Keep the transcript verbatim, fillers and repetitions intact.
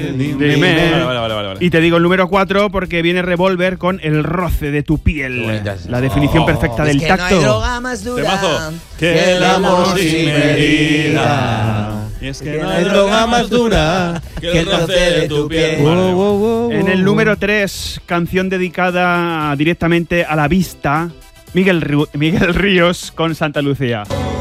Dime. Vale, vale, vale, vale. Y te digo el número cuatro porque viene Revolver con El roce de tu piel. La definición perfecta oh, del es que tacto. No hay droga más dura Temazo. que el amor sin medida. Y es Que no hay droga más dura que el roce de tu piel. Wow, wow, wow, en el número tres, canción dedicada directamente a la vista, Miguel, Ru- Miguel Ríos con Santa Lucía.